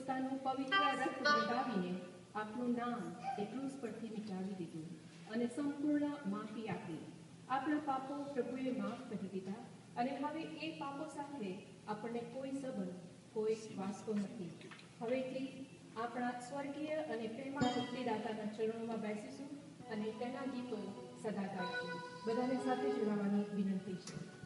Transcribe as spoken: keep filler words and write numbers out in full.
પોતાનું પવિત્ર રક્ત લગાવીને આપનું નામ એ ક્રૂસ પરથી મિટાવી દીધું અને સંપૂર્ણ માફી આપી. આપણા પાપો પ્રભુએ માફ કરી દીધા અને હવે એ પાપો સાથે આપણને કોઈ સંબંધ, કોઈ વાસ્તો નથી. હવેથી આપણા સ્વર્ગીય અને પ્રેમા મુક્તિદાતાના ચરણોમાં બેસીશું અને તેના ગીતો સદા ગાઈશું. બધાને સાથે જોડાવાની વિનંતી છે.